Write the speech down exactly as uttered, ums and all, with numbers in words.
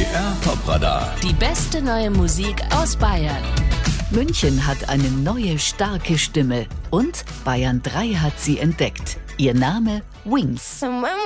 R Top-Radar. Die beste neue Musik aus Bayern. München hat eine neue, starke Stimme. Und Bayern drei hat sie entdeckt. Ihr Name Wings.